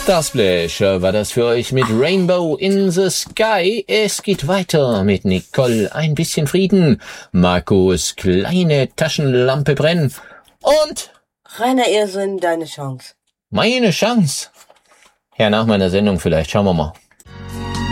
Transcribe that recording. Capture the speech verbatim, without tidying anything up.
Starsplash war das für euch mit Rainbow in the Sky. Es geht weiter mit Nicole, ein bisschen Frieden, Markus, kleine Taschenlampe brennen und Rainer Irrsinn, deine Chance. Meine Chance. Ja, nach meiner Sendung vielleicht, schauen wir mal.